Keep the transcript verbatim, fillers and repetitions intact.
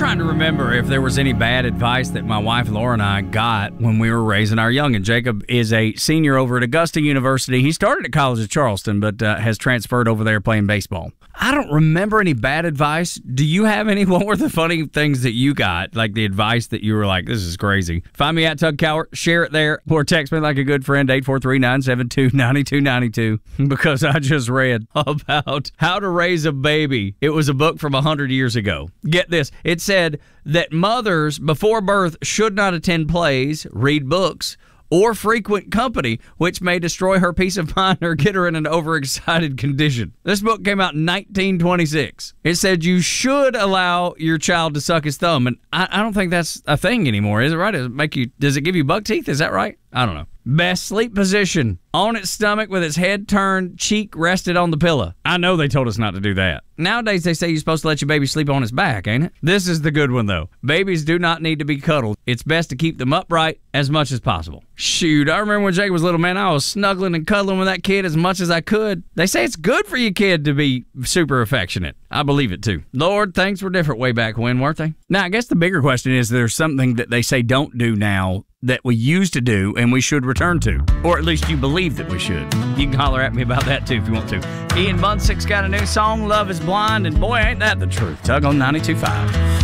trying to remember if there was any bad advice that my wife Laura and I got when we were raising our young. And Jacob is a senior over at Augusta University. He started at College of Charleston, but uh, has transferred over there playing baseball. I don't remember any bad advice. Do you have any? What were the funny things that you got? Like the advice that you were like, this is crazy. Find me at Tug Cowart, share it there, or text me like a good friend, eight four three, nine seven two, nine two nine two, because I just read about how to raise a baby. It was a book from one hundred years ago. Get this. It said that mothers before birth should not attend plays, read books, or frequent company, which may destroy her peace of mind or get her in an overexcited condition. This book came out in nineteen twenty-six. It said you should allow your child to suck his thumb, and I, I don't think that's a thing anymore, is it right? Does it make you? Does it give you buck teeth? Is that right? I don't know. Best sleep position: on its stomach with its head turned, cheek rested on the pillow. I know they told us not to do that. Nowadays, they say you're supposed to let your baby sleep on its back, ain't it? This is the good one, though. Babies do not need to be cuddled. It's best to keep them upright as much as possible. Shoot, I remember when Jake was little, man, I was snuggling and cuddling with that kid as much as I could. They say it's good for your kid to be super affectionate. I believe it, too. Lord, things were different way back when, weren't they? Now, I guess the bigger question is there's something that they say don't do now that we used to do and we should return to. Or at least you believe that we should. You can holler at me about that too if you want to. Ian Munsick's got a new song, Love is Blind, and boy, ain't that the truth. Tug on ninety-two point five.